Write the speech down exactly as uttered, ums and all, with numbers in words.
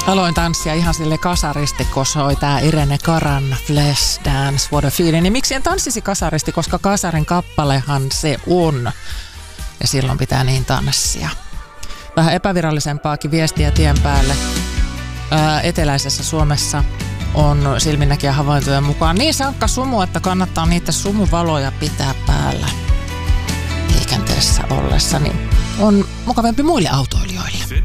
Aloin tanssia ihan sille kasaristi, kun soi tää Irene Karan Flash Dance What a Feeling. Niin miksi en tanssisi kasaristi, koska kasarin kappalehan se on. Ja silloin pitää niin tanssia. Vähän epävirallisempaakin viestiä tien päälle. Ää, eteläisessä Suomessa on silminnäkijä havaintojen mukaan niin sankka sumu, että kannattaa niitä sumuvaloja pitää päällä liikenteessä ollessa. Niin on mukavampi muille autoilijoille.